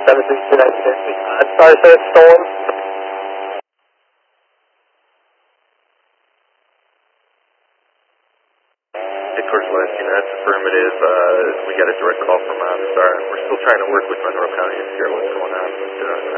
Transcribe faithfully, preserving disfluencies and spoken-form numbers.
seven six two nine six. I'm sorry, sir, it's stolen. Headquarters Lansing, that's affirmative. Uh, we got a direct call from uh, the S A R. We're still trying to work with Monroe County to figure out what's going on. But, uh,